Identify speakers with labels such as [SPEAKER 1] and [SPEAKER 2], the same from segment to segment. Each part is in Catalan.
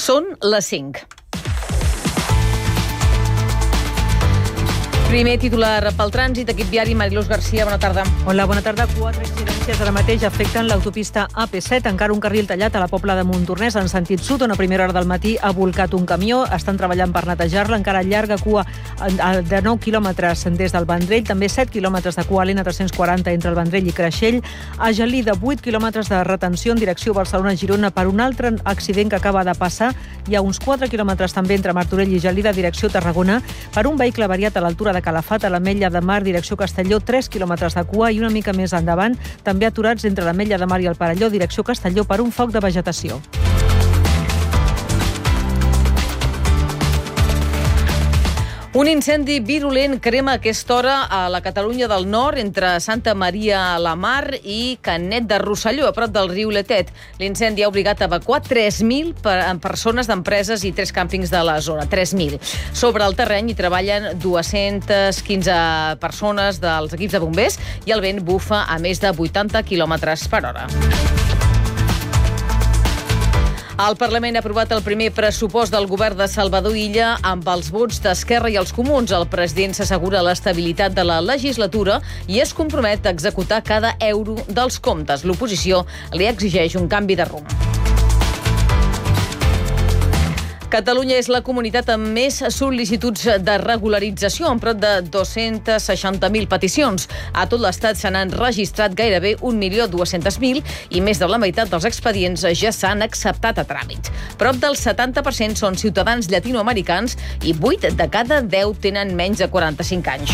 [SPEAKER 1] Són les 5. Primer titular pel trànsit, equip viari, Mariluz Garcia, bona tarda.
[SPEAKER 2] Hola, bona tarda. 4 incidències ara mateix afecten l'autopista AP7, encara un carril tallat a la Pobla de Montornès en sentit sud, on a primera hora del matí ha volcat un camió, estan treballant per netejar-la, encara llarga cua de 9 quilòmetres des del Vendrell, també 7 quilòmetres de cua a l'N340 entre el Vendrell i Creixell, a Gelida 8 quilòmetres de retenció en direcció Barcelona-Girona per un altre accident que acaba de passar, hi ha uns 4 quilòmetres també entre Martorell i Gelida, direcció Tarragona, per un vehicle avariat a l'altura de Calafat, a l'Ametlla de Mar, direcció Castelló, 3 quilòmetres de cua i una mica més endavant, també aturats entre l'Ametlla de Mar i el Perelló, direcció Castelló, per un foc de vegetació.
[SPEAKER 1] Un incendi virulent crema a aquesta hora a la Catalunya del Nord entre Santa Maria la Mar i Canet de Rosselló, a prop del riu Letet. L'incendi ha obligat a evacuar 3.000 persones d'empreses i 3 càmpings de la zona. 3.000. Sobre el terreny hi treballen 215 persones dels equips de bombers i el vent bufa a més de 80 km per hora. El Parlament ha aprovat el primer pressupost del govern de Salvador Illa amb els vots d'Esquerra i els Comuns. El president s'assegura l'estabilitat de la legislatura i es compromet a executar cada euro dels comptes. L'oposició li exigeix un canvi de rumb. Catalunya és la comunitat amb més sol·licituds de regularització, amb prop de 260.000 peticions. A tot l'estat se n'han registrat gairebé 1.200.000 i més de la meitat dels expedients ja s'han acceptat a tràmit. Prop del 70% són ciutadans llatinoamericans i 8 de cada 10 tenen menys de 45 anys.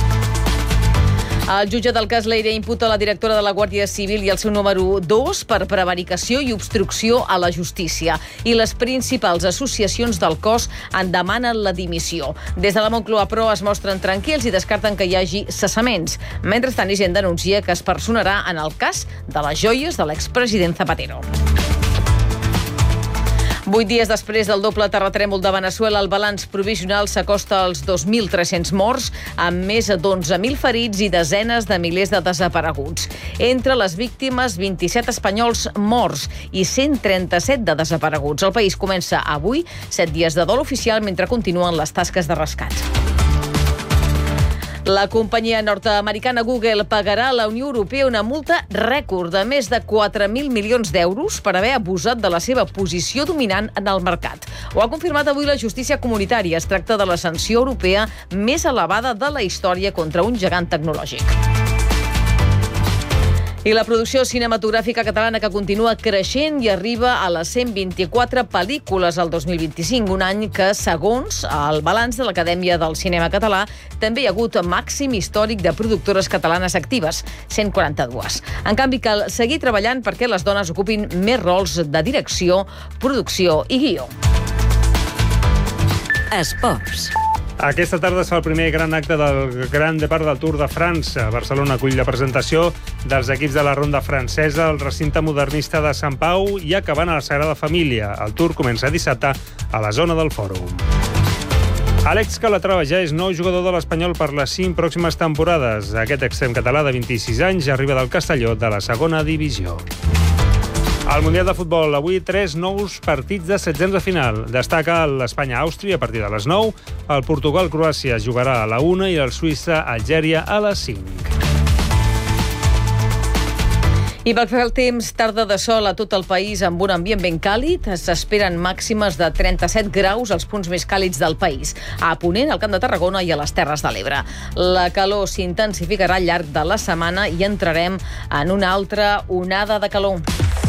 [SPEAKER 1] El jutge del cas Leire imputa la directora de la Guàrdia Civil i el seu número 2 per prevaricació i obstrucció a la justícia. I les principals associacions del cos en demanen la dimissió. Des de la Moncloa, però, es mostren tranquils i descarten que hi hagi cessaments. Mentrestant, Hisenda denuncia que es personarà en el cas de les joies de l'expresident Zapatero. 8 dies després del doble terratrèmol de Veneçuela, el balanç provisional s'acosta als 2.300 morts, amb més de 11.000 ferits i desenes de milers de desapareguts. Entre les víctimes, 27 espanyols morts i 137 de desapareguts. El país comença avui 7 dies de dol oficial mentre continuen les tasques de rescat. La companyia nord-americana Google pagarà a la Unió Europea una multa rècord de més de 4.000 milions d'euros per haver abusat de la seva posició dominant en el mercat. Ho ha confirmat avui la justícia comunitària. Es tracta de la sanció europea més elevada de la història contra un gegant tecnològic. I la producció cinematogràfica catalana que continua creixent i arriba a les 124 pel·lícules al 2025, un any que, segons el balanç de l'Acadèmia del Cinema Català, també hi ha hagut màxim històric de productores catalanes actives, 142. En canvi, cal seguir treballant perquè les dones ocupin més rols de direcció, producció i guió.
[SPEAKER 3] Esports.
[SPEAKER 4] Aquesta tarda es fa el primer gran acte del Gran Depart del Tour de França. Barcelona acull la presentació dels equips de la ronda francesa al recinte modernista de Sant Pau i acabant a la Sagrada Família. El Tour comença dissabte a la zona del Fòrum. Àlex Calatrava ja és nou jugador de l'Espanyol per les 5 pròximes temporades. Aquest extrem català de 26 anys arriba del Castelló de la segona divisió. Al Mundial de Futbol, avui 3 nous partits de setzents de final. Destaca l'Espanya-Àustria a partir de les 9, el Portugal-Croàcia jugarà a la 1 i el Suïssa-Algèria a les 5.
[SPEAKER 1] I pel que fa el temps, tarda de sol a tot el país amb un ambient ben càlid. S'esperen màximes de 37 graus als punts més càlids del país. A Ponent, al Camp de Tarragona i a les Terres de l'Ebre. La calor s'intensificarà al llarg de la setmana i entrarem en una altra onada de calor.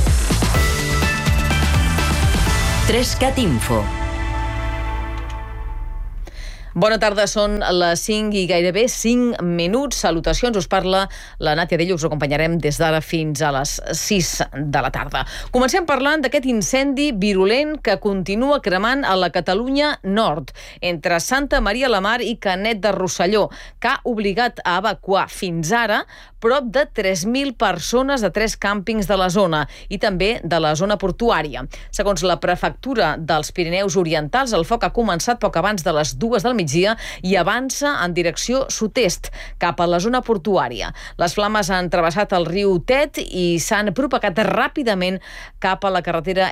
[SPEAKER 3] 3CAT Info.
[SPEAKER 1] Bona tarda, són les 5 i gairebé 5 minuts. Salutacions, us parla la Nàtia Dello. Us acompanyarem des d'ara fins a les 6 de la tarda. Comencem parlant d'aquest incendi virulent que continua cremant a la Catalunya Nord, entre Santa Maria la Mar i Canet de Rosselló, que ha obligat a evacuar fins ara prop de 3.000 persones de 3 càmpings de la zona i també de la zona portuària. Segons la prefectura dels Pirineus Orientals, el foc ha començat poc abans de les 2 del migdia migdia i avança en direcció sud-est, cap a la zona portuària. Les flames han travessat el riu Tet i s'han propagat ràpidament cap a la carretera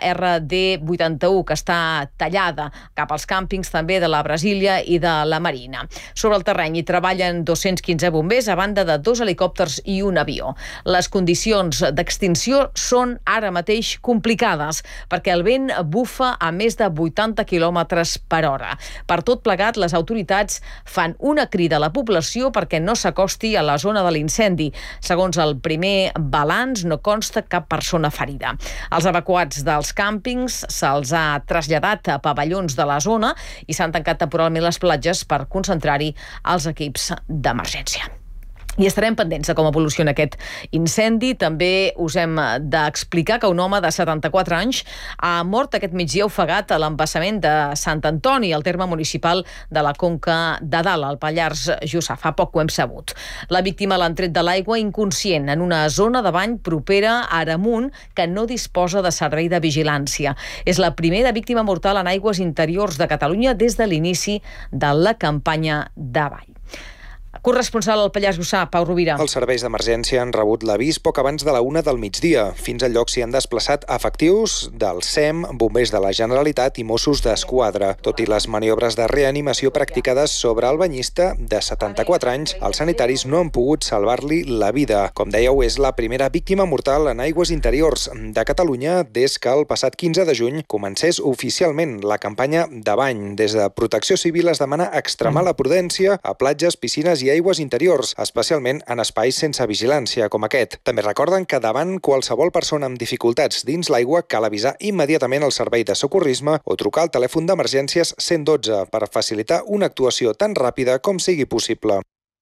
[SPEAKER 1] RD81, que està tallada, cap als càmpings també de la Brasília i de la Marina. Sobre el terreny hi treballen 215 bombers, a banda de 2 helicòpters i un avió. Les condicions d'extinció són ara mateix complicades, perquè el vent bufa a més de 80 km per hora. Per tot plegat, les autoritats fan una crida a la població perquè no s'acosti a la zona de l'incendi. Segons el primer balanç, no consta cap persona ferida. Els evacuats dels càmpings se'ls ha traslladat a pavellons de la zona i s'han tancat temporalment les platges per concentrar-hi els equips d'emergència. I estarem pendents de com evoluciona aquest incendi. També us hem d'explicar que un home de 74 anys ha mort aquest migdia ofegat a l'embassament de Sant Antoni, al terme municipal de la Conca de Dalt, al Pallars Jussà. Fa poc ho hem sabut. La víctima l'han tret de l'aigua inconscient en una zona de bany propera a Aramunt que no disposa de servei de vigilància. És la primera víctima mortal en aigües interiors de Catalunya des de l'inici de la campanya de bany. Corresponsal al Pallars Jussà, Pau Rovira.
[SPEAKER 5] Els serveis d'emergència han rebut l'avís poc abans de la 1 del migdia. Fins al lloc s'hi han desplaçat efectius del SEM, bombers de la Generalitat i Mossos d'Esquadra. Tot i les maniobres de reanimació practicades sobre el banyista de 74 anys, els sanitaris no han pogut salvar-li la vida. Com dèieu, és la primera víctima mortal en aigües interiors de Catalunya des que el passat 15 de juny comencés oficialment la campanya de bany. Des de Protecció Civil es demana extremar la prudència a platges, piscines i aigües interiors, especialment en espais sense vigilància com aquest. També recorden que davant qualsevol persona amb dificultats dins l'aigua cal avisar immediatament el servei de socorrisme o trucar al telèfon d'emergències 112 per facilitar una actuació tan ràpida com sigui possible.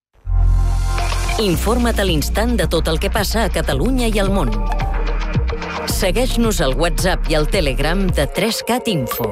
[SPEAKER 3] Informa't a l'instant de tot el que passa a Catalunya i al món. Segueix-nos al WhatsApp i al Telegram de 3CAT Info.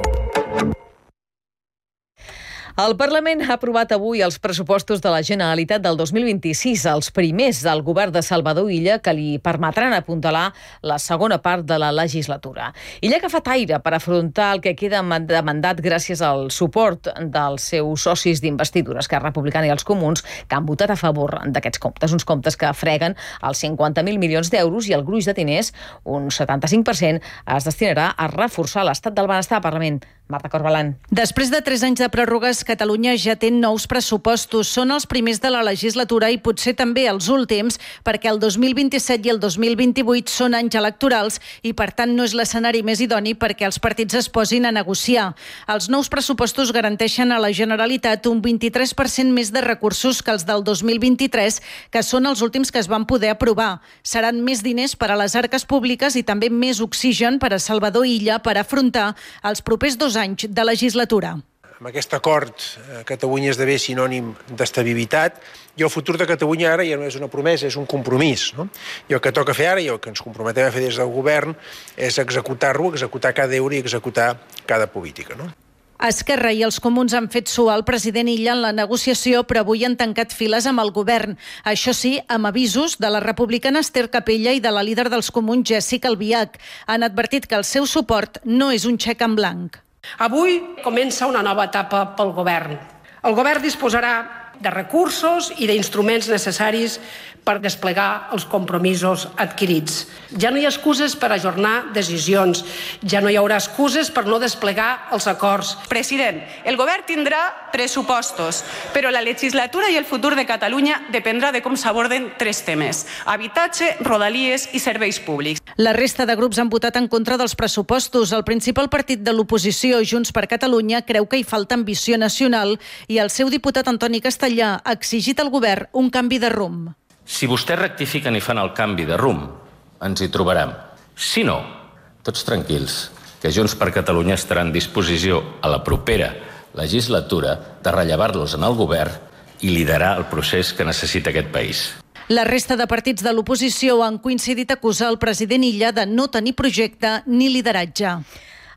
[SPEAKER 1] El Parlament ha aprovat avui els pressupostos de la Generalitat del 2026, els primers del govern de Salvador Illa, que li permetran apuntalar la segona part de la legislatura. Illa que fa aire per afrontar el que queda de mandat gràcies al suport dels seus socis d'investidura, Esquerra Republicana i els Comuns, que han votat a favor d'aquests comptes, uns comptes que freguen els 50.000 milions d'euros i el gruix de diners, un 75%, es destinarà a reforçar l'estat del benestar al Parlament. Marta Corbalan.
[SPEAKER 2] Després de 3 anys de pròrrogues, Catalunya ja té nous pressupostos. Són els primers de la legislatura i potser també els últims, perquè el 2027 i el 2028 són anys electorals i, per tant, no és l'escenari més idoni perquè els partits es posin a negociar. Els nous pressupostos garanteixen a la Generalitat un 23% més de recursos que els del 2023, que són els últims que es van poder aprovar. Seran més diners per a les arques públiques i també més oxigen per a Salvador Illa per afrontar els propers 2 anys de legislatura.
[SPEAKER 6] Amb aquest acord, Catalunya esdevé sinònim d'estabilitat i el futur de Catalunya ara ja no és una promesa, és un compromís. No? I el que toca fer ara i el que ens comprometem a fer des del govern és executar-lo, executar cada euro i executar cada política. No?
[SPEAKER 2] Esquerra i els Comuns han fet suar el president Illa en la negociació, però avui han tancat files amb el govern. Això sí, amb avisos de la republicana Esther Capella i de la líder dels Comuns, Jéssica Albiach. Han advertit que el seu suport no és un xec en blanc.
[SPEAKER 7] Avui comença una nova etapa pel govern. El govern disposarà de recursos i d'instruments necessaris per desplegar els compromisos adquirits. Ja no hi ha excuses per ajornar decisions, ja no hi haurà excuses per no desplegar els acords.
[SPEAKER 8] President, el govern tindrà pressupostos, però la legislatura i el futur de Catalunya dependrà de com s'aborden 3 temes: habitatge, rodalies i serveis públics.
[SPEAKER 2] La resta de grups han votat en contra dels pressupostos. El principal partit de l'oposició, Junts per Catalunya, creu que hi falta ambició nacional i el seu diputat Antoni Castellà ha exigit al govern un canvi de rumb.
[SPEAKER 9] Si vostès rectifiquen i fan el canvi de rumb, ens hi trobarem. Si no, tots tranquils, que Junts per Catalunya estarà en disposició a la propera legislatura de rellevar-los en el govern i liderar el procés que necessita aquest país.
[SPEAKER 2] La resta de partits de l'oposició han coincidit a acusar el president Illa de no tenir projecte ni lideratge.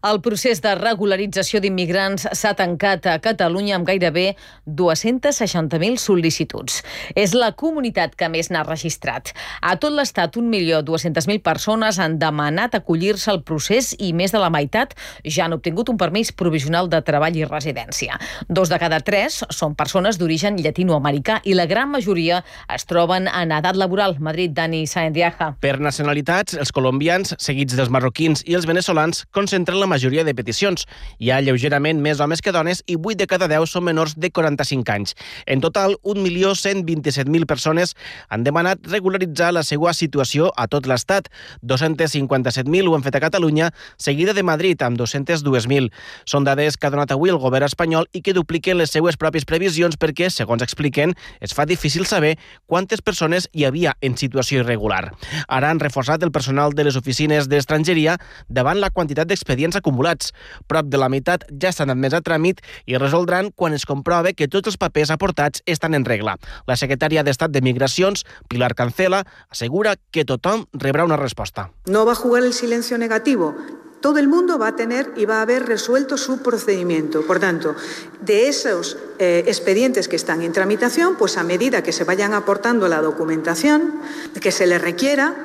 [SPEAKER 1] El procés de regularització d'immigrants s'ha tancat a Catalunya amb gairebé 260.000 sol·licituds. És la comunitat que més n'ha registrat. A tot l'Estat, 1.200.000 persones han demanat acollir-se al procés i més de la meitat ja han obtingut un permís provisional de treball i residència. 2 de cada 3 són persones d'origen llatinoamericà i la gran majoria es troben en edat laboral. Madrid, Dani Saendiaja.
[SPEAKER 10] Per nacionalitats, els colombians, seguits dels marroquins i els veneçolans, concentren la majoria de peticions. Hi ha lleugerament més homes que dones i 8 de cada 10 són menors de 45 anys. En total, 1.127.000 persones han demanat regularitzar la seva situació a tot l'Estat. 257.000 ho han fet a Catalunya, seguida de Madrid, amb 202.000. Són dades que ha donat avui el govern espanyol i que dupliquen les seues pròpies previsions perquè, segons expliquen, es fa difícil saber quantes persones hi havia en situació irregular. Ara han reforçat el personal de les oficines d'estrangeria davant la quantitat d'expedients acumulats. Prop de la meitat ja s'han admès a tràmit i resoldran quan es comprove que tots els papers aportats estan en regla. La secretària d'Estat de Migracions, Pilar Cancela, assegura que tothom rebrà una resposta.
[SPEAKER 11] No va a jugar el silencio negativo. Todo el mundo va a tener y va a haber resuelto su procedimiento. Por tanto, de esos expedientes que están en tramitación, pues a medida que se vayan aportando la documentación que se les requiera,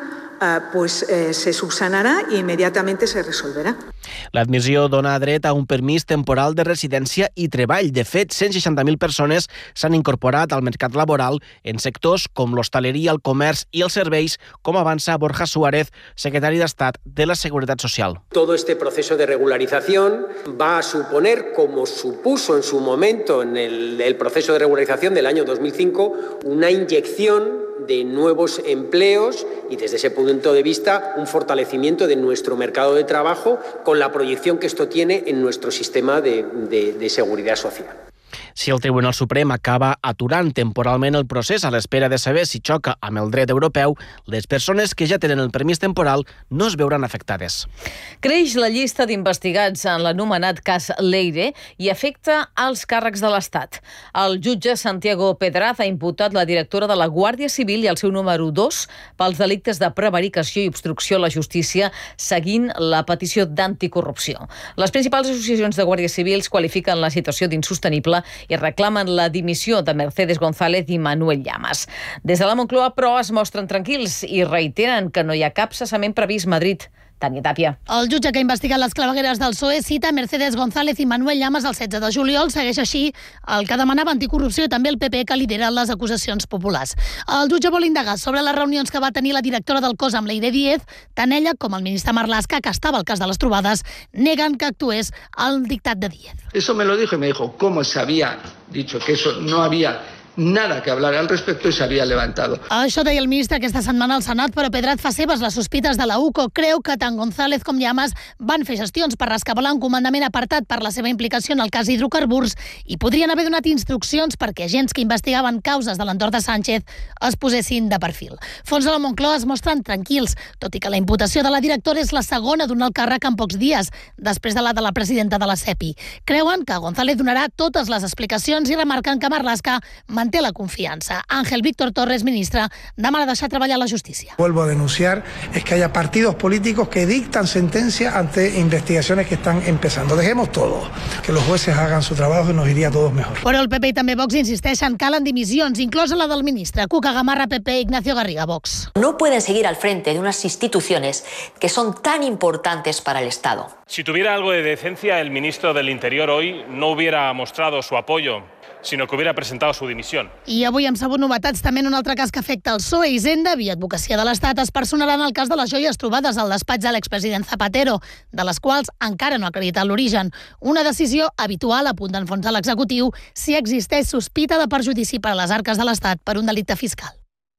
[SPEAKER 11] se subsanarà i immediatament se resolverà.
[SPEAKER 10] L'admissió dona dret a un permís temporal de residència i treball. De fet, 160.000 persones s'han incorporat al mercat laboral en sectors com l'hostaleria, el comerç i els serveis, com avança Borja Suárez, secretari d'Estat de la Seguridad Social.
[SPEAKER 12] Todo este proceso de regularización va a suponer, como supuso en su momento en el proceso de regularización del año 2005, una inyección de nuevos empleos y desde ese punto de vista un fortalecimiento de nuestro mercado de trabajo con la proyección que esto tiene en nuestro sistema de seguridad social.
[SPEAKER 10] Si el Tribunal Suprem acaba aturant temporalment el procés a l'espera de saber si xoca amb el dret europeu, les persones que ja tenen el permís temporal no es veuran afectades.
[SPEAKER 1] Creix la llista d'investigats en l'anomenat cas Leire i afecta als càrrecs de l'Estat. El jutge Santiago Pedraz ha imputat la directora de la Guàrdia Civil i el seu número 2 pels delictes de prevaricació i obstrucció a la justícia, seguint la petició d'anticorrupció. Les principals associacions de guàrdies civils qualifiquen la situació d'insostenible i reclamen la dimissió de Mercedes González i Manuel Llamas. Des de la Moncloa, però, es mostren tranquils i reiteren que no hi ha cap cessament previst. Madrid, Tània Tàpia.
[SPEAKER 13] El jutge que ha investigat les clavegueres del PSOE cita Mercedes González i Manuel Llamas el 16 de juliol. Segueix així el que demanava anticorrupció i també el PP, que lidera les acusacions populars. El jutge vol indagar sobre les reunions que va tenir la directora del cos amb Leire Díez. Tant ella com el ministre Marlaska, que estava al cas de les trobades, neguen que actués al dictat de Díez.
[SPEAKER 14] Eso me lo dijo y me dijo cómo se había dicho que eso no había nada que hablar al respecto y se havia levantado.
[SPEAKER 13] Això deia el ministre aquesta setmana al Senat, però Pedraz fa seves les sospites de la UCO. Creu que tant González com Llamas van fer gestions per rescabalar un comandament apartat per la seva implicació en el cas hidrocarburs i podrien haver donat instruccions perquè agents que investigaven causes de l'entorn de Sánchez es posessin de perfil. Fons de la Moncloa es mostren tranquils, tot i que la imputació de la directora és la segona d'un alt càrrec en pocs dies, després de la presidenta de la CEPI. Creuen que González donarà totes les explicacions i remarquen que Marlaska manté la confianza. Ángel Víctor Torres, ministra, demana deixar treballar la justícia.
[SPEAKER 15] Vuelvo a denunciar es que haya partidos políticos que dictan sentencia ante investigaciones que están empezando. Dejemos todo, que los jueces hagan su trabajo y nos iría a todos mejor.
[SPEAKER 13] Però el PP i també Vox insisteixen que calen dimissions, inclosa la del ministre. Cuca Gamarra, PP, Ignacio Garriga, Vox.
[SPEAKER 16] No pueden seguir al frente de unas instituciones que son tan importantes para el Estado.
[SPEAKER 17] Si tuviera algo de decencia, el ministro del Interior hoy no hubiera mostrado su apoyo, sinó que hubiera presentado su dimisión.
[SPEAKER 13] I avui hem sabut novetats també en un altre cas que afecta el PSOE. Hisenda, via Advocacia de l'Estat, es personarà en el cas de les joies trobades al despatx de l'expresident Zapatero, de les quals encara no ha acreditat l'origen. Una decisió habitual a punt d'enfonsar l'executiu si existeix sospita de perjudici per a les arques de l'Estat per un delicte fiscal.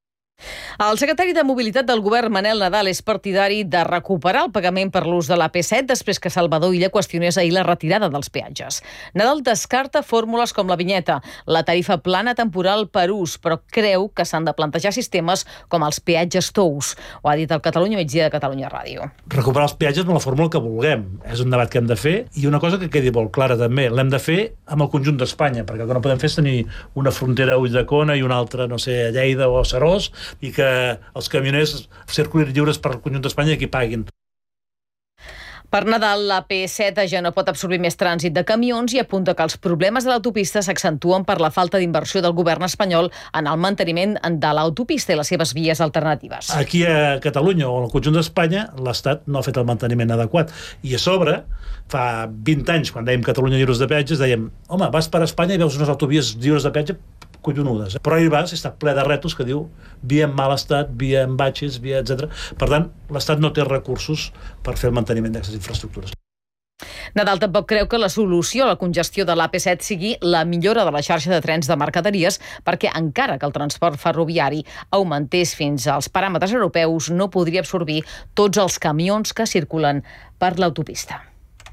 [SPEAKER 1] El secretari de Mobilitat del govern, Manel Nadal, és partidari de recuperar el pagament per l'ús de l'AP7 després que Salvador Illa qüestionés ahir la retirada dels peatges. Nadal descarta fórmules com la vinyeta, la tarifa plana temporal per ús, però creu que s'han de plantejar sistemes com els peatges tous. Ho ha dit el Catalunya Migdia de Catalunya Ràdio.
[SPEAKER 18] Recuperar els peatges amb la fórmula que vulguem. És un debat que hem de fer i una cosa que quedi molt clara també, l'hem de fer amb el conjunt d'Espanya, perquè el que no podem fer és tenir una frontera a Ulldecona i una altra, no sé, a Lleida o a Serós, i que els camioners circulin lliures per al conjunt d'Espanya i qui paguin.
[SPEAKER 1] Per Nadal, la P7 ja no pot absorbir més trànsit de camions i apunta que els problemes de l'autopista s'accentuen per la falta d'inversió del govern espanyol en el manteniment de l'autopista i les seves vies alternatives.
[SPEAKER 18] Aquí a Catalunya o al conjunt d'Espanya, l'Estat no ha fet el manteniment adequat. I a sobre, fa 20 anys, quan dèiem Catalunya lliures de peatges, dèiem, home, vas per Espanya i veus unes autovies lliures de peatge collonudes. Però ahir vas, està ple de rètols que diu via en mal estat, via en batxes, via etc. Per tant, l'Estat no té recursos per fer el manteniment d'aquestes infraestructures.
[SPEAKER 1] Nadal tampoc creu que la solució a la congestió de l'AP7 sigui la millora de la xarxa de trens de mercaderies, perquè encara que el transport ferroviari augmentés fins als paràmetres europeus, no podria absorbir tots els camions que circulen per l'autopista.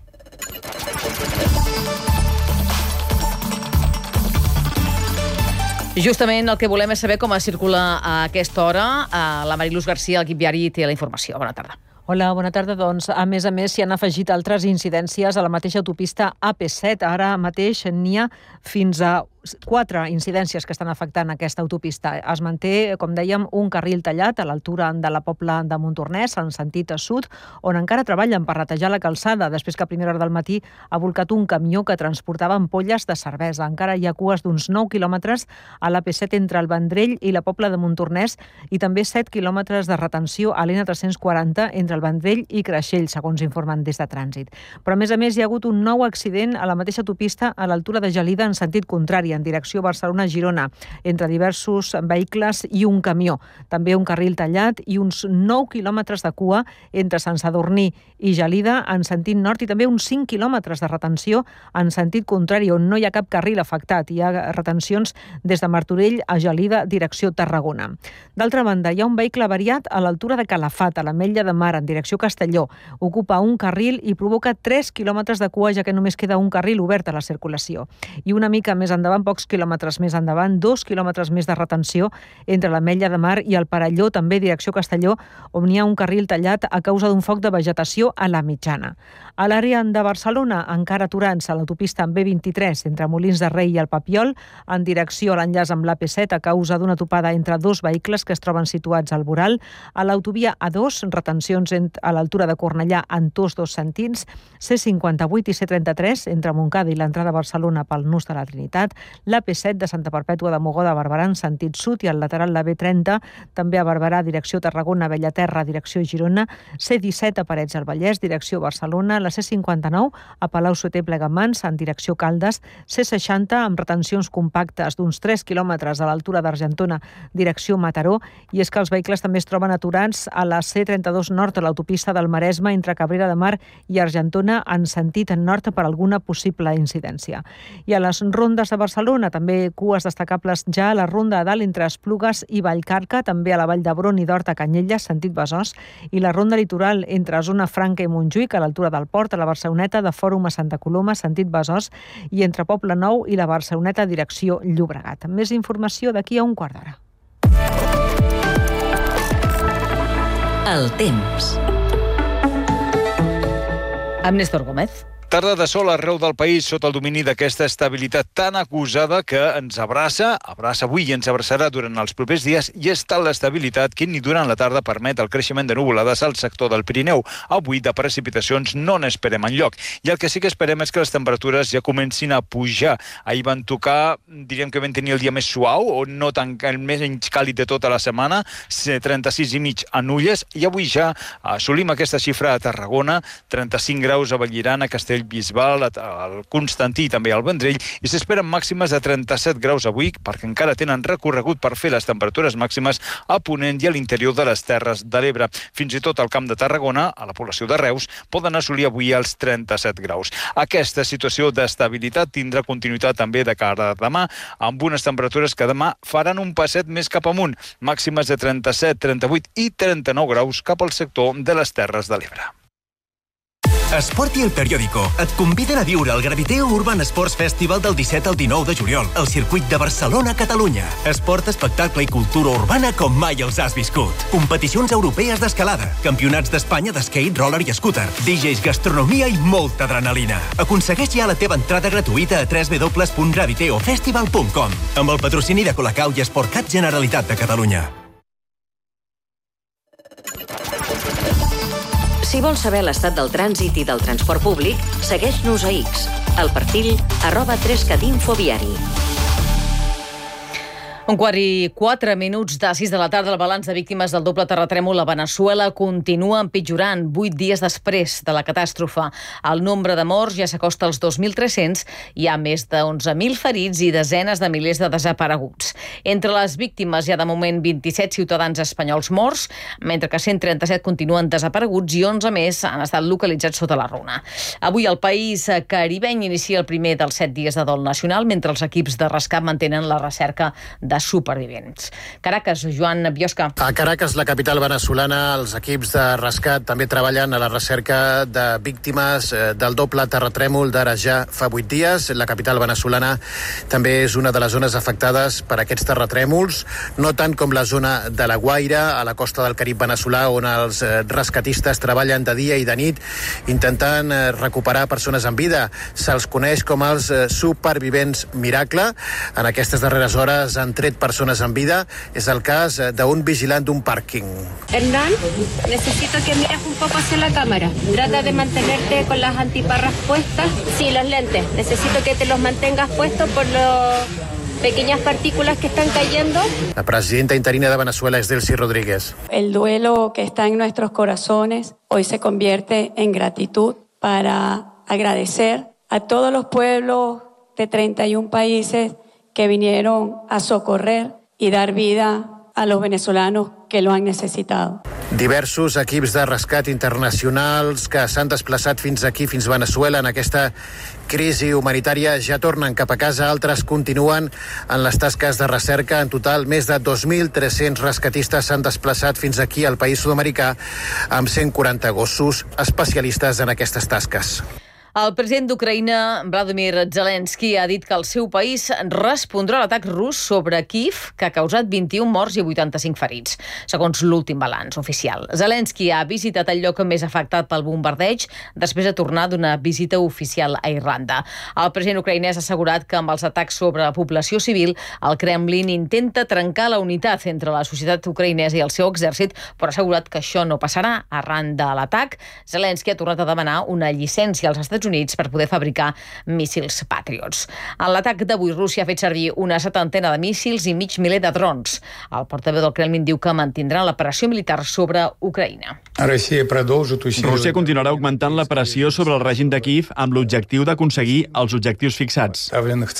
[SPEAKER 1] Justament el que volem és saber com circula a aquesta hora. La Mariluz Garcia, l'equip viari, té la informació. Bona tarda.
[SPEAKER 2] Hola, bona tarda. Doncs, a més, s'hi han afegit altres incidències a la mateixa autopista AP7. Ara mateix n'hi ha fins a 4 incidències que estan afectant aquesta autopista. Es manté, com dèiem, un carril tallat a l'altura de la Pobla de Montornès, en sentit sud, on encara treballen per netejar la calçada, després que a primera hora del matí ha volcat un camió que transportava ampolles de cervesa. Encara hi ha cues d'uns 9 quilòmetres a l'AP7 entre el Vendrell i la Pobla de Montornès i també 7 quilòmetres de retenció a l'N340 entre el Vendrell i Creixell, segons informen des de Trànsit. Però, a més, hi ha hagut un nou accident a la mateixa autopista a l'altura de Gelida en sentit contrari, en direcció Barcelona-Girona, entre diversos vehicles i un camió. També un carril tallat i uns 9 quilòmetres de cua entre Sant Sadurní i Gelida en sentit nord i també uns 5 quilòmetres de retenció en sentit contrari, on no hi ha cap carril afectat. Hi ha retencions des de Martorell a Gelida, direcció Tarragona. D'altra banda, hi ha un vehicle avariat a l'altura de Calafat, a l'Ametlla de Mar, en direcció Castelló. Ocupa un carril i provoca 3 quilòmetres de cua, ja que només queda un carril obert a la circulació. I una mica més endavant, pocs quilòmetres més endavant, 2 quilòmetres més de retenció entre l'Ametlla de Mar i el Perelló, també direcció Castelló, on hi ha un carril tallat a causa d'un foc de vegetació a la mitjana. A l'àrea de Barcelona, encara aturant-se a l'autopista B23 entre Molins de Rei i el Papiol, en direcció a l'enllaç amb l'AP7 a causa d'una topada entre 2 vehicles que es troben situats al voral. A l'autovia A2, retencions a l'altura de Cornellà en tots 2 sentits, C58 i C33 entre Montcada i l'entrada a Barcelona pel nus de la Trinitat, l'AP7 de Santa Perpètua de Mogoda a Barberà en sentit sud i al lateral la B30, també a Barberà, direcció Tarragona, Bellaterra, direcció Girona, C17 a Parets del Vallès, direcció Barcelona, la C59 a Palau-solter Plegamans, en direcció Caldes, C60 amb retencions compactes d'uns 3 quilòmetres a l'altura d'Argentona, direcció Mataró, i és que els vehicles també es troben aturats a la C32 nord a l'autopista del Maresme entre Cabrera de Mar i Argentona en sentit nord per alguna possible incidència. I a les rondes de Barcelona, també cues destacables ja a la ronda de dalt entre Esplugues i Vallcarca, també a la Vall d'Hebron i d'Hort a Canyelles, sentit Besòs, i la ronda litoral entre Zona Franca i Montjuïc, a l'altura del Port, a la Barceloneta de Fòrum a Santa Coloma, sentit Besòs, i entre Poble Nou i la Barceloneta, direcció Llobregat. Més informació d'aquí a un quart d'hora.
[SPEAKER 3] El temps.
[SPEAKER 1] Amb Néstor Gómez.
[SPEAKER 19] Tarda de sol arreu del país sota el domini d'aquesta estabilitat tan acusada que ens abraça avui i ens abraçarà durant els propers dies, i és tal l'estabilitat que ni durant la tarda permet el creixement de nuvolades al sector del Pirineu. Avui de precipitacions no n'esperem enlloc, i el que sí que esperem és que les temperatures ja comencin a pujar. Ahir van tocar, diríem que vam tenir el dia més suau, o no tan el més càlid de tota la setmana, 36,5 a Nulles, i avui ja assolim aquesta xifra a Tarragona, 35 graus a Vallirana, Castellbisbal, al Constantí i també al Vendrell, i s'esperen màximes de 37 graus avui, perquè encara tenen recorregut per fer les temperatures màximes a Ponent i a l'interior de les Terres de l'Ebre. Fins i tot al Camp de Tarragona, a la població de Reus, poden assolir avui els 37 graus. Aquesta situació d'estabilitat tindrà continuïtat també de cara a demà, amb unes temperatures que demà faran un passet més cap amunt, màximes de 37, 38 i 39 graus cap al sector de les Terres de l'Ebre.
[SPEAKER 20] Esport i El Periódico et conviden a viure el Graviteo Urban Sports Festival del 17 al 19 de juliol al circuit de Barcelona, Catalunya. Esport, espectacle i cultura urbana com mai els has viscut. Competicions europees d'escalada, campionats d'Espanya d'skate, roller i scooter, DJs, gastronomia i molta adrenalina. Aconsegueix ja la teva entrada gratuïta a www.graviteofestival.com amb el patrocini de Colacau i Sportcat Generalitat de Catalunya.
[SPEAKER 3] Si vols saber l'estat del trànsit i del transport públic, segueix-nos a X, al perfil @3catinfoviari.
[SPEAKER 1] 1:04 de 6 de la tarda, el balanç de víctimes del doble terratrèmol a Veneçuela continua empitjorant 8 dies després de la catàstrofe. El nombre de morts ja s'acosta als 2.300, hi ha més de 11.000 ferits i desenes de milers de desapareguts. Entre les víctimes hi ha de moment 27 ciutadans espanyols morts, mentre que 137 continuen desapareguts i 11 més han estat localitzats sota la runa. Avui el país caribeny inicia el primer dels 7 dies de dol nacional, mentre els equips de rescat mantenen la recerca de supervivents. Caracas, Joan Biosca.
[SPEAKER 21] A Caracas, la capital veneçolana, els equips de rescat també treballen a la recerca de víctimes del doble terratrèmol d'ara ja fa 8 dies. La capital veneçolana també és una de les zones afectades per aquests terratrèmols, no tant com la zona de la Guaira, a la costa del Carib veneçolà, on els rescatistes treballen de dia i de nit intentant recuperar persones en vida. Se'ls coneix com els supervivents miracle. En aquestes darreres hores han tret persones en vida. És el cas d'un vigilant d'un pàrquing.
[SPEAKER 22] Hernán, necesito que mires un poco hacia la cámara. Trata de mantenerte con las antiparras puestas. Sí, los lentes. Necesito que te los mantengas puestos por las pequeñas partículas que están cayendo.
[SPEAKER 21] La presidenta interina de Venezuela es Delcy Rodríguez.
[SPEAKER 23] El duelo que está en nuestros corazones hoy se convierte en gratitud para agradecer a todos los pueblos de 31 países que vinieron a socorrer y dar vida a los venezolanos que lo han necesitado.
[SPEAKER 21] Diversos equips de rescat internacionals que s'han desplaçat fins aquí, fins Veneçuela, en aquesta crisi humanitària, ja tornen cap a casa. Altres continuen en les tasques de recerca. En total, més de 2.300 rescatistes s'han desplaçat fins aquí al país sud-americà amb 140 gossos especialistes en aquestes tasques.
[SPEAKER 1] El president d'Ucraïna, Vladimir Zelensky, ha dit que el seu país respondrà a l'atac rus sobre Kíev, que ha causat 21 morts i 85 ferits, segons l'últim balanç oficial. Zelensky ha visitat el lloc més afectat pel bombardeig després de tornar d'una visita oficial a Irlanda. El president ucraïnès ha assegurat que amb els atacs sobre la població civil, el Kremlin intenta trencar la unitat entre la societat ucraïnesa i el seu exèrcit, però ha assegurat que això no passarà. Arran de l'atac, Zelensky ha tornat a demanar una llicència als Estats Units per poder fabricar míssils Patriots. En l'atac d'avui, Rússia ha fet servir una 70 de míssils i mig miler de drons. El portaveu del Kremlin diu que mantindrà la pressió militar sobre Ucraïna.
[SPEAKER 24] Rússia continuarà augmentant la pressió sobre el règim de Kíev amb l'objectiu d'aconseguir els objectius fixats.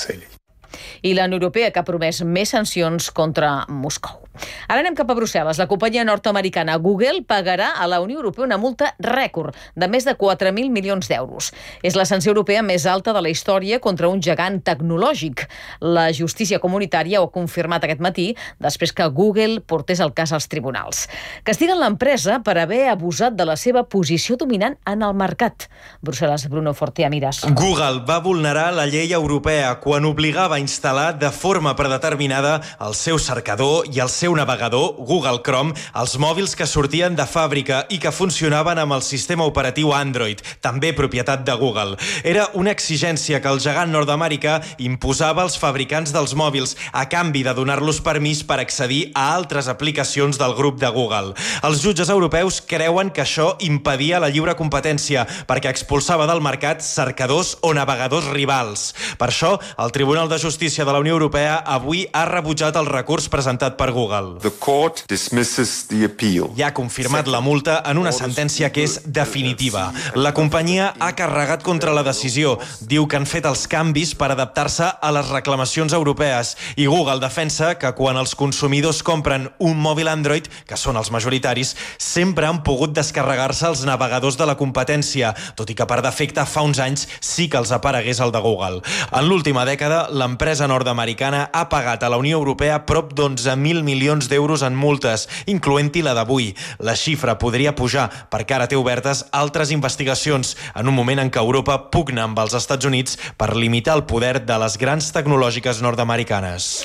[SPEAKER 1] I la Unió Europea, que ha promès més sancions contra Moscou. Ara anem cap a Brussel·les. La companyia nord-americana Google pagarà a la Unió Europea una multa rècord de més de 4.000 milions d'euros. És la sanció europea més alta de la història contra un gegant tecnològic. La justícia comunitària ho ha confirmat aquest matí després que Google portés el cas als tribunals. Castiguen l'empresa per haver abusat de la seva posició dominant en el mercat. Brussel·les, Bruno Fortea Miras.
[SPEAKER 25] Google va vulnerar la llei europea quan obligava a instal·lar de forma predeterminada el seu cercador i el seu navegador, Google Chrome, als mòbils que sortien de fàbrica i que funcionaven amb el sistema operatiu Android, també propietat de Google. Era una exigència que el gegant nord-americà imposava als fabricants dels mòbils a canvi de donar-los permís per accedir a altres aplicacions del grup de Google. Els jutges europeus creuen que això impedia la lliure competència perquè expulsava del mercat cercadors o navegadors rivals. Per això, el Tribunal de Justícia de la Unió Europea avui ha rebutjat el recurs presentat per Google.
[SPEAKER 26] The court dismisses the appeal.
[SPEAKER 25] Ja ha confirmat la multa en una sentència que és definitiva. La companyia ha carregat contra la decisió. Diu que han fet els canvis per adaptar-se a les reclamacions europees i Google defensa que quan els consumidors compren un mòbil Android, que són els majoritaris, sempre han pogut descarregar-se els navegadors de la competència, tot i que per defecte fa uns anys sí que els aparegués el de Google. En l'última dècada, l'empresa nord-americana ha pagat a la Unió Europea prop d'11.000 milions d'euros en multes, incloent-hi la d'avui. La xifra podria pujar perquè ara té obertes altres investigacions en un moment en què Europa pugna amb els Estats Units per limitar el poder de les grans tecnològiques nord-americanes.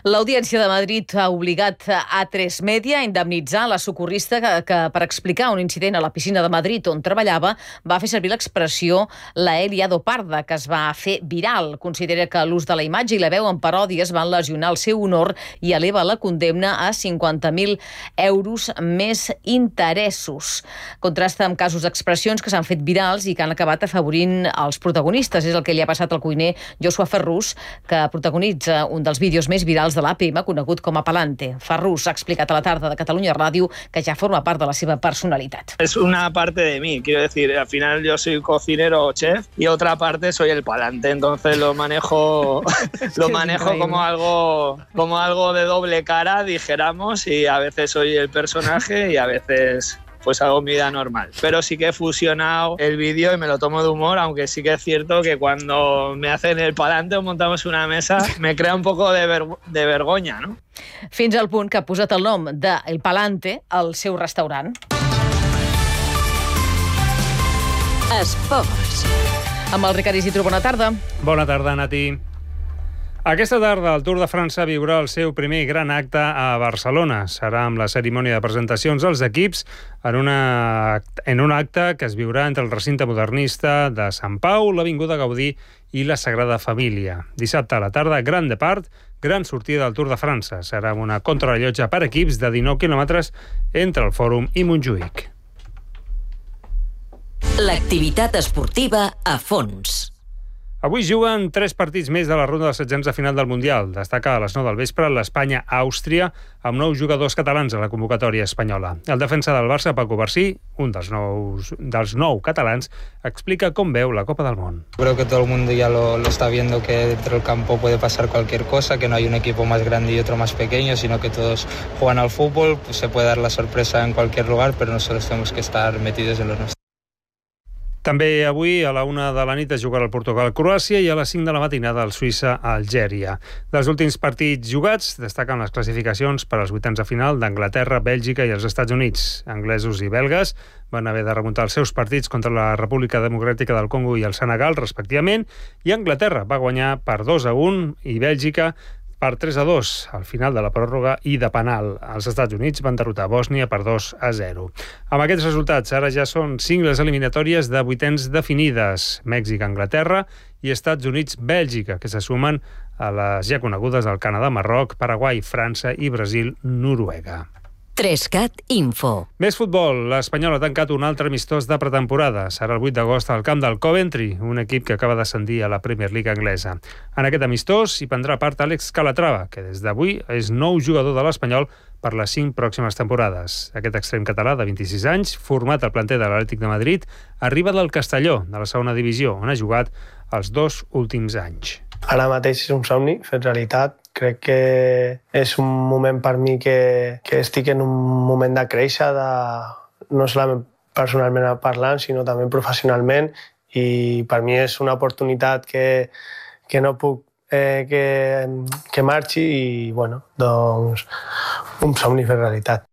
[SPEAKER 1] L'Audiència de Madrid ha obligat A3 Media a indemnitzar la socorrista que per explicar un incident a la piscina de Madrid on treballava va fer servir l'expressió la he liado parda, que es va fer viral. Considera que l'ús de la imatge i la veu en paròdies van lesionar el seu honor i eleva la condemna a 50.000 euros més interessos. Contrasta amb casos d'expressions que s'han fet virals i que han acabat afavorint els protagonistes. És el que li ha passat al cuiner Joshua Ferrus, que protagonitza un dels vídeos més virals de l'APM, conegut com a Palante. Ferrus ha explicat a la tarda de Catalunya Ràdio que ja forma part de la seva personalitat.
[SPEAKER 4] Es una parte de mí, quiero decir, al final yo soy cocinero o chef y otra parte soy el Palante, entonces lo manejo como algo de doble cara, dijéramos, y a veces soy el personaje y a veces pues hago mi vida normal. Pero sí que he fusionado el vídeo y me lo tomo de humor, aunque sí que es cierto que cuando me hacen el Palante o montamos una mesa me crea un poco de vergonya, no?
[SPEAKER 1] Fins al punt que ha posat el nom de El Palante al seu restaurant.
[SPEAKER 3] Esports.
[SPEAKER 1] Amb el Ricard Isidro, bona tarda.
[SPEAKER 5] Bona tarda, Nati. Aquesta tarda el Tour de França viurà el seu primer gran acte a Barcelona. Serà amb la cerimònia de presentacions als equips en un acte que es viurà entre el recinte modernista de Sant Pau, l'Avinguda Gaudí i la Sagrada Família. Dissabte a la tarda, Gran Depart, gran sortida del Tour de França. Serà una contrarellotge per equips de 19 quilòmetres entre el Fòrum i Montjuïc.
[SPEAKER 3] L'activitat esportiva a fons.
[SPEAKER 5] Avui juguen 3 partits més de la ronda de setzents de final del Mundial. Destaca a les 9 del vespre l'Espanya-Àustria amb 9 jugadors catalans a la convocatòria espanyola. El defensa del Barça, Paco Barcí, un dels 9 catalans, explica com veu la Copa del Món.
[SPEAKER 6] Creo que todo el mundo ya lo está viendo, que dentro del campo puede pasar cualquier cosa, que no hay un equipo más grande y otro más pequeño, sino que todos juegan al fútbol, pues se puede dar la sorpresa en cualquier lugar, pero nosotros tenemos que estar metidos en lo nuestro.
[SPEAKER 5] També avui a la 1 de la nit es jugarà el Portugal-Croàcia i a les 5 de la matinada el Suïssa-Algèria. Dels últims partits jugats destaquen les classificacions per als vuitens de final d'Anglaterra, Bèlgica i els Estats Units. Anglesos i belgues van haver de remuntar els seus partits contra la República Democràtica del Congo i el Senegal, respectivament, i Anglaterra va guanyar per 2-1 i Bèlgica per 3-2 al final de la pròrroga i de penal. Els Estats Units van derrotar Bòsnia per 2-0. Amb aquests resultats, ara ja són 5 les eliminatòries de vuitens definides. Mèxic-Anglaterra i Estats Units-Bèlgica, que se sumen a les ja conegudes del Canadà-Marroc, Paraguai, França i Brasil-Noruega.
[SPEAKER 3] 3CAT Info.
[SPEAKER 5] Més futbol. L'Espanyol ha tancat un altre amistós de pretemporada. Serà el 8 d'agost al camp del Coventry, un equip que acaba d'ascendir a la Premier League anglesa. En aquest amistós hi prendrà part Àlex Calatrava, que des d'avui és nou jugador de l'Espanyol per les 5 pròximes temporades. Aquest extrem català de 26 anys, format al planter de l'Atlètic de Madrid, arriba del Castelló, de la segona divisió, on ha jugat els 2 últims anys.
[SPEAKER 7] Ara mateix és un somni fet realitat. Crec que és un moment per mi que estic en un moment de créixer, no solament personalment parlant, sinó també professionalment, i per mi és una oportunitat que no puc que marxi i, bueno, doncs un somni fet realitat.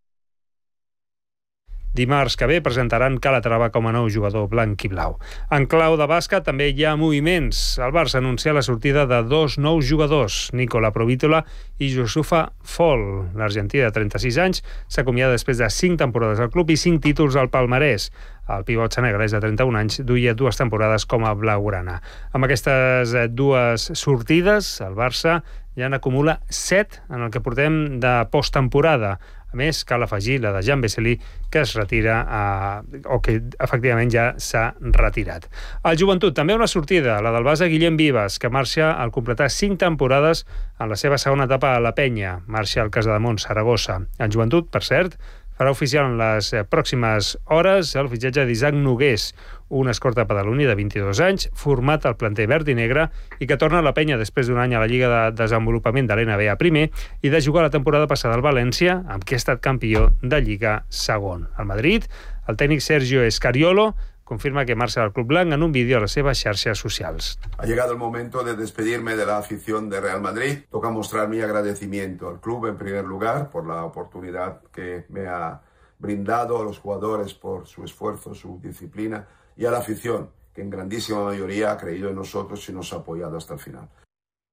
[SPEAKER 5] Dimarts que ve presentaran Calatrava com a nou jugador blanc i blau. En clau de bàsquet també hi ha moviments. El Barça anuncia la sortida de 2 nous jugadors, Nicola Provítola i Youssoufa Fall. L'argentí de 36 anys s'acomiada després de 5 temporades al club i 5 títols al palmarès. El pivot senegalès de 31 anys duia 2 temporades com a blaugrana. Amb aquestes 2 sortides, el Barça ja n'acumula 7 en el que portem de posttemporada. A més, cal afegir la de Jean Vesely, que es retira, o que efectivament ja s'ha retirat. Al Joventut també una sortida, la del base Guillem Vives, que marxa al completar 5 temporades en la seva segona etapa a la Penya. Marxa al Casademont, Saragossa. El Joventut, per cert, farà oficial en les pròximes hores el fitxatge d'Isaac Nogués, un escorta badaloní de 22 anys, format al planter verd i negre i que torna a la Penya després d'un any a la Lliga de Desenvolupament de l'NBA primer i de jugar la temporada passada al València, amb qui ha estat campió de Lliga segon. Al Madrid, el tècnic Sergio Escariolo confirma que marxa del Club Blanc en un vídeo a les seves xarxes socials.
[SPEAKER 8] Ha llegado el momento de despedirme de la afición de Real Madrid. Toca mostrar mi agradecimiento al club en primer lugar por la oportunidad que me ha brindado, a los jugadores por su esfuerzo, su disciplina y a la afición, que en grandísima mayoría ha creído en nosotros y nos ha apoyado hasta el final.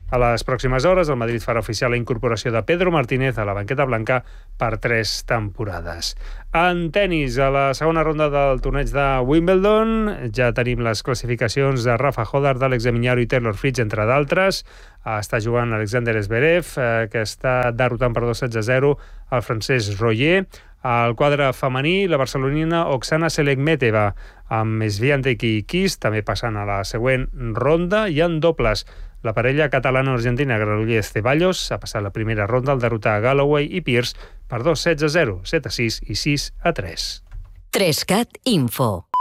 [SPEAKER 5] A les pròximes hores, el Madrid farà oficial la incorporació de Pedro Martínez a la banqueta blanca per 3 temporades. En tenis, a la segona ronda del torneig de Wimbledon, ja tenim les classificacions de Rafa Hodar, d'Àlex de Miñaro i Taylor Fritz, entre d'altres. Està jugant Alexander Zverev, que està derrotant per 2-6-0 el francès Royer. Al quadre femení, la barcelonina Oksana Selekmeteva amb Swiatek i Kiss, també passant a la següent ronda. I en dobles, la parella catalana-argentina Granollers Ceballos ha passat la primera ronda al derrotar Galloway i Pierce per 2-6-0, 7-6 i 6-3.
[SPEAKER 3] 3CAT Info.